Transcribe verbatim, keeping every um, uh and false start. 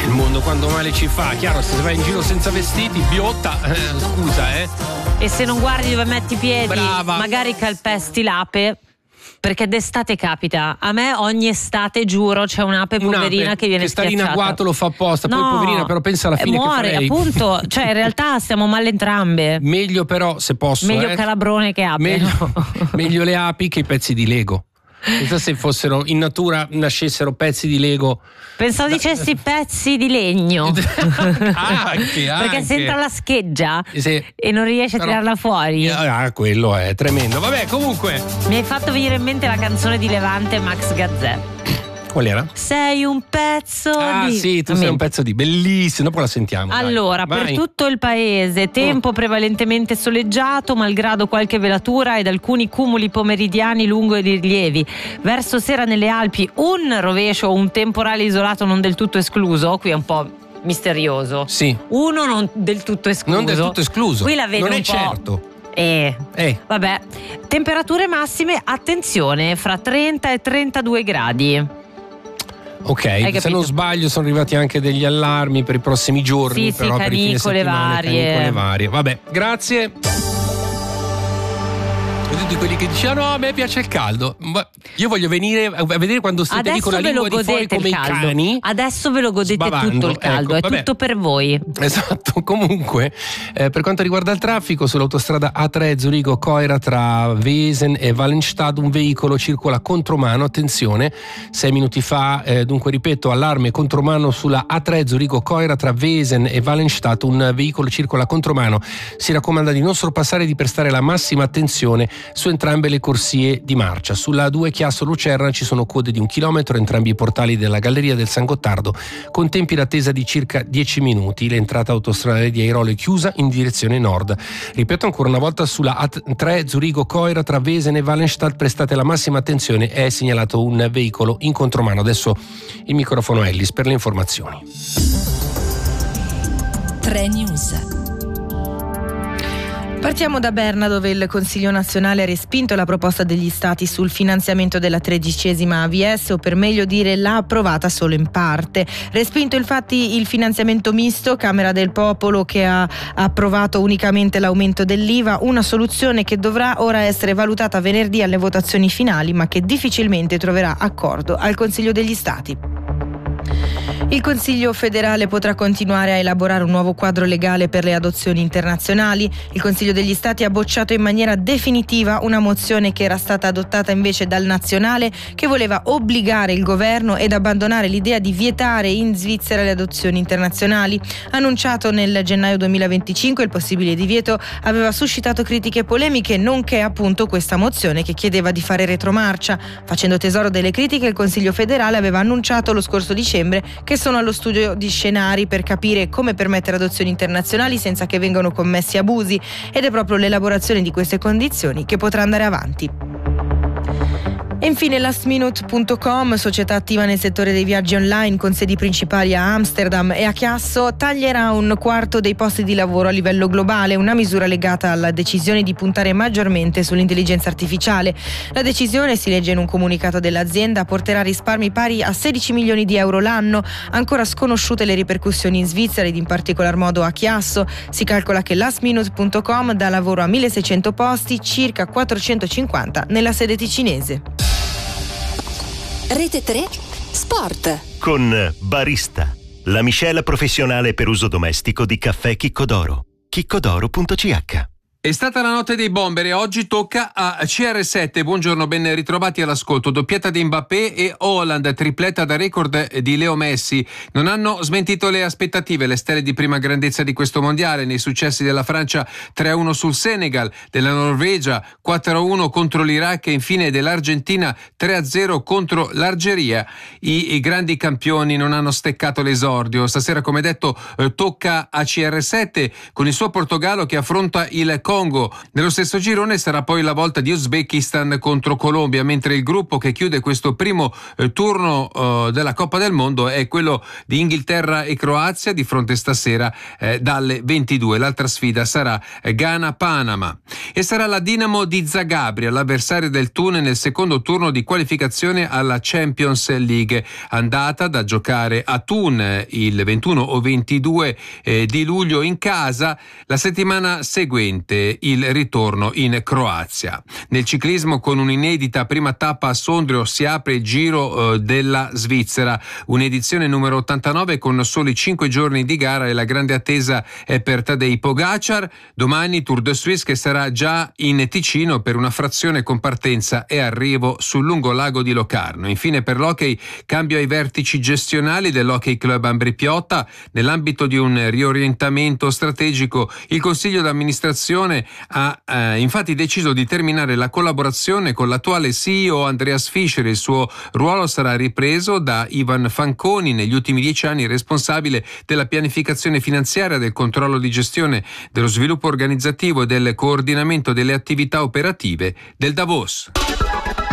il mondo quando male ci fa. Chiaro, se vai in giro senza vestiti, biotta, eh, scusa, eh. E se non guardi dove metti i piedi, brava, magari calpesti l'ape. Perché d'estate capita. A me ogni estate, giuro, c'è un'ape poverina un'ape che viene che sta lì in schiacciata. agguato, lo fa apposta. No, poi poverina, però pensa alla fine muore, che farei. appunto. Cioè, in realtà stiamo male entrambe. Meglio però, se posso, meglio eh, calabrone che ape. meglio, meglio le api che i pezzi di Lego. Pensa se fossero in natura, nascessero pezzi di Lego. Pensavo dicessi pezzi di legno. anche, Perché anche. se entra la scheggia Sì. e non riesci a Però- tirarla fuori. Ah, quello è tremendo. Vabbè, comunque. Mi hai fatto venire in mente la canzone di Levante Max Gazzè. Qual era? Sei un pezzo Ah, di... sì, tu sei un pezzo di bellissimo. Dopo la sentiamo. dai. Allora, Vai. per tutto il paese, tempo Mm. prevalentemente soleggiato, malgrado qualche velatura ed alcuni cumuli pomeridiani lungo i rilievi. Verso sera nelle Alpi un rovescio o un temporale isolato non del tutto escluso. Qui è un po' misterioso. Sì. Uno non del tutto escluso. Non del tutto escluso. Qui la vedo Non un è po'. certo. Eh, Eh. vabbè. Temperature massime, attenzione, fra trenta e trentadue gradi. Ok, se capito? non sbaglio sono arrivati anche degli allarmi per i prossimi giorni, Sì, sì, però per i fine canicole settimana, varie. canicole varie. Vabbè, grazie. Io di quelli che dicono no, a me piace il caldo. Ma io voglio venire a vedere quando siete lì Adesso con la ve lo lingua di fuori godete come il i caldo. cani. Adesso ve lo godete sbavando. tutto il caldo, Ecco, è vabbè. tutto per voi. Esatto, comunque eh, per quanto riguarda il traffico sull'autostrada A tre Zurigo-Coira tra Wesen e Wallenstad un veicolo circola contromano, attenzione, sei minuti fa, eh, dunque ripeto, allarme contromano sulla A tre Zurigo-Coira tra Wesen e Wallenstad, un veicolo circola contromano, si raccomanda di non sorpassare e di prestare la massima attenzione su entrambe le corsie di marcia. Sulla A due Chiasso-Lucerna ci sono code di un chilometro, entrambi i portali della Galleria del San Gottardo con tempi d'attesa di circa dieci minuti. L'entrata autostradale di Airolo è chiusa in direzione nord. Ripeto ancora una volta, sulla A tre Zurigo-Coira tra Wesen e Wallenstad prestate la massima attenzione, è segnalato un veicolo in contromano. Adesso il microfono a Ellis per le informazioni. tre News. Partiamo da Berna, dove il Consiglio nazionale ha respinto la proposta degli stati sul finanziamento della tredicesima A V S, o per meglio dire l'ha approvata solo in parte. Respinto infatti il finanziamento misto, Camera del Popolo che ha approvato unicamente l'aumento dell'I V A, una soluzione che dovrà ora essere valutata venerdì alle votazioni finali, ma che difficilmente troverà accordo al Consiglio degli Stati. Il Consiglio federale potrà continuare a elaborare un nuovo quadro legale per le adozioni internazionali. Il Consiglio degli Stati ha bocciato in maniera definitiva una mozione che era stata adottata invece dal nazionale, che voleva obbligare il governo ed abbandonare l'idea di vietare in Svizzera le adozioni internazionali. Annunciato nel gennaio duemilaventicinque, il possibile divieto aveva suscitato critiche e polemiche, nonché appunto questa mozione che chiedeva di fare retromarcia. Facendo tesoro delle critiche, il Consiglio federale aveva annunciato lo scorso dicembre che sono allo studio di scenari per capire come permettere adozioni internazionali senza che vengano commessi abusi, ed è proprio l'elaborazione di queste condizioni che potrà andare avanti. E infine last minute punto com, società attiva nel settore dei viaggi online con sedi principali a Amsterdam e a Chiasso, taglierà un quarto dei posti di lavoro a livello globale, una misura legata alla decisione di puntare maggiormente sull'intelligenza artificiale. La decisione, si legge in un comunicato dell'azienda, porterà risparmi pari a sedici milioni di euro l'anno, ancora sconosciute le ripercussioni in Svizzera ed in particolar modo a Chiasso. Si calcola che last minute punto com dà lavoro a milleseicento posti, circa quattrocentocinquanta nella sede ticinese. Rete tre Sport. Con Barista, la miscela professionale per uso domestico di caffè Chicco d'Oro. chicco d'oro punto c h. È stata la notte dei bomber e oggi tocca a C R sette. Buongiorno, ben ritrovati all'ascolto. Doppietta di Mbappé e Haaland, tripletta da record di Leo Messi. Non hanno smentito le aspettative le stelle di prima grandezza di questo mondiale, nei successi della Francia tre a uno sul Senegal, della Norvegia quattro a uno contro l'Iraq e infine dell'Argentina tre a zero contro l'Algeria. I, i grandi campioni non hanno steccato l'esordio. Stasera, come detto, eh, tocca a C R sette con il suo Portogallo che affronta il Congo. Nello stesso girone sarà poi la volta di Uzbekistan contro Colombia, mentre il gruppo che chiude questo primo eh, turno eh, della Coppa del Mondo è quello di Inghilterra e Croazia, di fronte stasera eh, dalle ventidue. L'altra sfida sarà eh, Ghana-Panama. E sarà la Dinamo di Zagabria l'avversario del Thun nel secondo turno di qualificazione alla Champions League, andata da giocare a Thun il ventuno o ventidue eh, di luglio in casa, la settimana seguente il ritorno in Croazia. Nel ciclismo, con un'inedita prima tappa a Sondrio, si apre il Giro eh, della Svizzera, un'edizione numero ottantanove con soli cinque giorni di gara, e la grande attesa è per Tadej Pogacar. Domani Tour de Suisse, che sarà già in Ticino per una frazione con partenza e arrivo sul lungolago di Locarno. Infine, per l'hockey, cambio ai vertici gestionali dell'Hockey Club Ambri Piotta. Nell'ambito di un riorientamento strategico, il consiglio d'amministrazione ha eh, infatti deciso di terminare la collaborazione con l'attuale C E O Andreas Fischer. Il suo ruolo sarà ripreso da Ivan Fanconi, negli ultimi dieci anni responsabile della pianificazione finanziaria, del controllo di gestione, dello sviluppo organizzativo e del coordinamento delle attività operative del Davos.